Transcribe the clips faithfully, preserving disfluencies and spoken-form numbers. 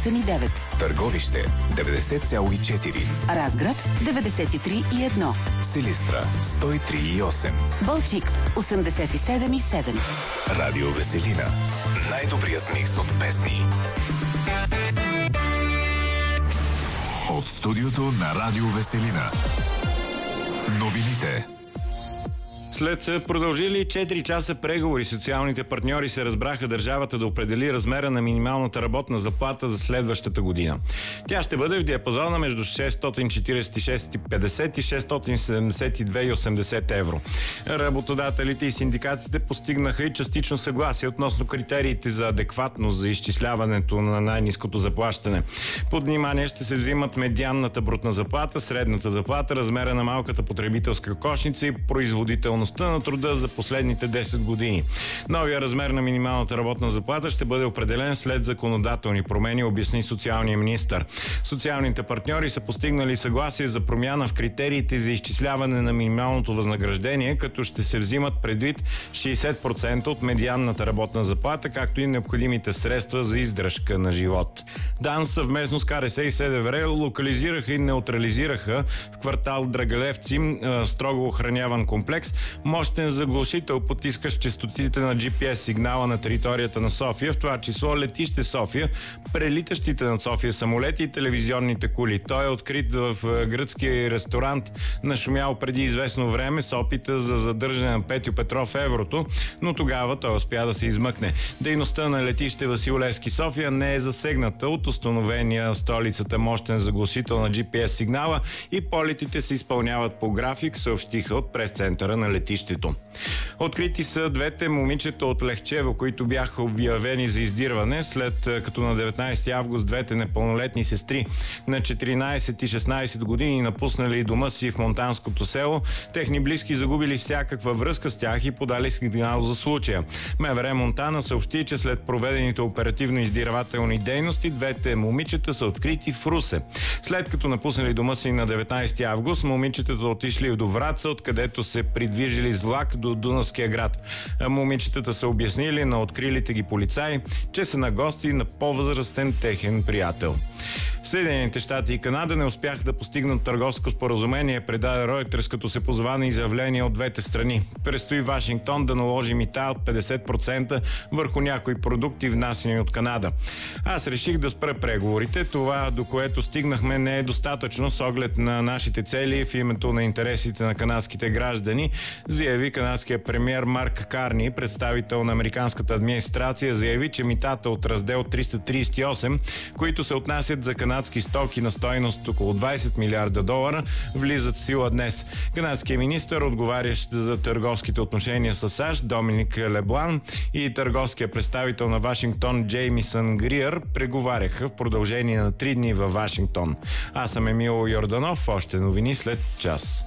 осем и девет. Търговище деветдесет цяло и четири. Разград деветдесет и три и едно. Силистра сто и три и осем. Балчик осемдесет и седем и седем. Радио Веселина. Най-добрият микс от песни. От студиото на Радио Веселина. Новините. След продължили четири часа преговори, социалните партньори се разбраха държавата да определи размера на минималната работна заплата за следващата година. Тя ще бъде в диапазона между шестстотин четиридесет и шест и петдесет и шестстотин седемдесет и две и осемдесет евро. Работодателите и синдикатите постигнаха и частично съгласие относно критериите за адекватност за изчисляването на най-ниското заплащане. Под внимание ще се взимат медианната брутна заплата, средната заплата, размера на малката потребителска кошница и производителност на труда за последните десет години. Новия размер на минималната работна заплата ще бъде определен след законодателни промени, обясни социалния министър. Социалните партньори са постигнали съгласие за промяна в критериите за изчисляване на минималното възнаграждение, като ще се взимат предвид шейсет процента от медианната работна заплата, както и необходимите средства за издръжка на живот. ДАНС съвместно с ка ер ес и СДВР локализираха и неутрализираха в квартал Драгалевци, строго охраняван комплекс, мощен заглушител, потискащ честотите на джи пи ес сигнала на територията на София, в това число летище София, прелитащите над София самолети и телевизионните кули. Той е открит в гръцкия ресторант, нашумял преди известно време с опита за задържане на Петю Петров в еврото, но тогава той успя да се измъкне. Дейността на летище Васил Левски София не е засегната от установения в столицата мощен заглушител на джи пи ес сигнала и полетите се изпълняват по график, съобщиха от прес-центъра на летището. Открити са двете момичета от Лехчево, които бяха обявени за издирване, след като на деветнайсети август двете непълнолетни сестри на четиринайсет и шестнайсет години напуснали дома си в монтанското село. Техни близки загубили всякаква връзка с тях и подали сигнал за случая. МВР Монтана съобщи, че след проведените оперативно-издирвателни дейности двете момичета са открити в Русе. След като напуснали дома си на деветнайсети август, момичетата отишли до Враца, откъдето се придвижили с влак до Дунавския град. Момичетата са обяснили на открилите ги полицаи, че са на гости на по-възрастен техен приятел. Съединените щати и Канада не успяха да постигнат търговско споразумение, предаде Ройтерс, като се позова на изявления от двете страни. Предстои Вашингтон да наложи мита от петдесет процента върху някои продукти, внасяни от Канада. Аз реших да спра преговорите. Това, до което стигнахме, не е достатъчно с оглед на нашите цели в името на интересите на канадските граждани, заяви канадския премиер Марк Карни. Представител на американската администрация заяви, че митата от раздел триста трийсет и осем, които се отнасят за канадски стоки на стойност около двайсет милиарда долара, влизат в сила днес. Канадският министър, отговарящ за търговските отношения с САЩ, Доминик Леблан, и търговския представител на Вашингтон Джеймисън Гриър преговаряха в продължение на три дни във Вашингтон. Аз съм Емил Йорданов. Още новини след час.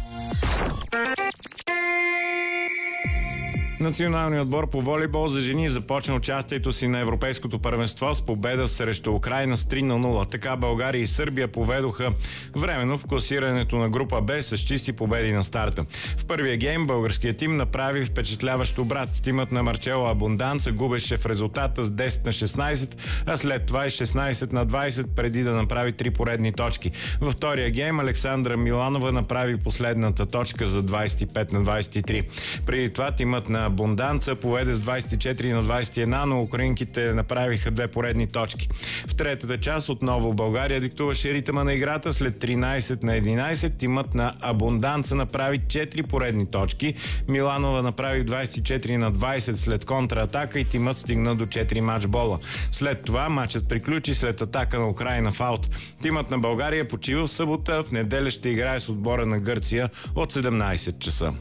Националният отбор по волейбол за жени започна участието си на Европейското първенство с победа срещу Украйна с три на нула. Така България и Сърбия поведоха временно в класирането на група Б с чисти победи на старта. В първия гейм българският тим направи впечатляващ обрат. Тимът на Марчело Абунданца губеше в резултата с десет на шестнайсет, а след това и шестнайсет на двайсет, преди да направи три поредни точки. Във втория гейм Александра Миланова направи последната точка за двайсет и пет на двайсет и три. Преди това тимът на Абунданца поведе с двайсет и четири на двайсет и едно, но украинките направиха две поредни точки. В третата част отново България диктуваше ритъма на играта. След тринайсет на единайсет тимът на Абунданца направи четири поредни точки. Миланова направи двайсет и четири на двайсет след контратака и тимът стигна до четири матчбола. След това матчът приключи след атака на Украйна в аут. Тимът на България почива в събота. В неделя ще играе с отбора на Гърция от седемнайсет часа.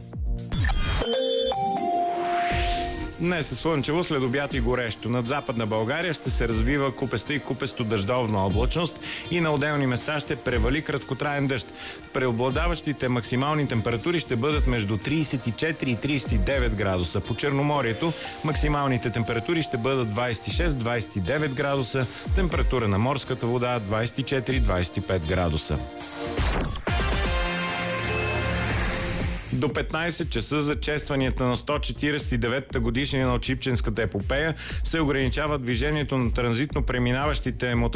Днес е слънчево, след обяд и горещо. Над Западна България ще се развива купеста и купесто-дъждовна облачност и на отделни места ще превали краткотраен дъжд. Преобладаващите максимални температури ще бъдат между трийсет и четири и трийсет и девет градуса. По Черноморието максималните температури ще бъдат двайсет и шест до двайсет и девет градуса, температура на морската вода двайсет и четири до двайсет и пет градуса. До петнайсет часа за честванията на сто четирийсет и деветата годишнина от Шипченската епопея се ограничава движението на транзитно преминаващите мотори